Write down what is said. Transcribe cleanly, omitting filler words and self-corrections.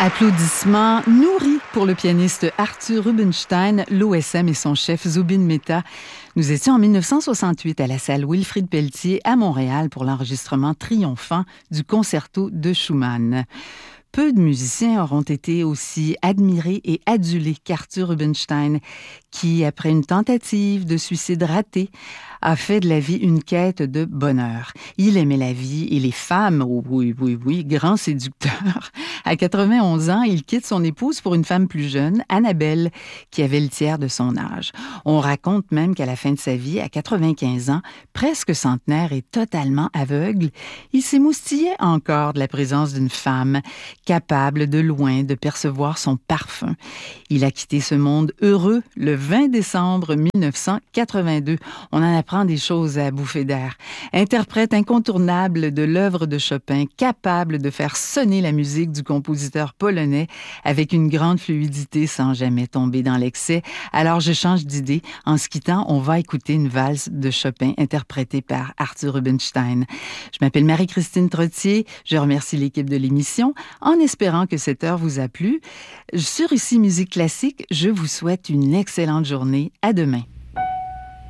Applaudissements nourris pour le pianiste Arthur Rubinstein, l'OSM et son chef Zubin Mehta. Nous étions en 1968 à la salle Wilfrid Pelletier à Montréal pour l'enregistrement triomphant du concerto de Schumann. Peu de musiciens auront été aussi admirés et adulés qu'Arthur Rubinstein, qui, après une tentative de suicide ratée, a fait de la vie une quête de bonheur. Il aimait la vie et les femmes, oh oui, grand séducteur. À 91 ans, il quitte son épouse pour une femme plus jeune, Annabelle, qui avait le tiers de son âge. On raconte même qu'à la fin de sa vie, à 95 ans, presque centenaire et totalement aveugle, il s'émoustillait encore de la présence d'une femme capable de loin de percevoir son parfum. Il a quitté ce monde heureux le 20 décembre 1982. On en apprend des choses à bouffer d'air. Interprète incontournable de l'œuvre de Chopin, capable de faire sonner la musique du compositeur polonais avec une grande fluidité sans jamais tomber dans l'excès. Alors je change d'idée. En se quittant, on va écouter une valse de Chopin interprétée par Arthur Rubinstein. Je m'appelle Marie-Christine Trottier. Je remercie l'équipe de l'émission en espérant que cette heure vous a plu. Sur Ici Musique Classique, je vous souhaite une excellente journée. À demain.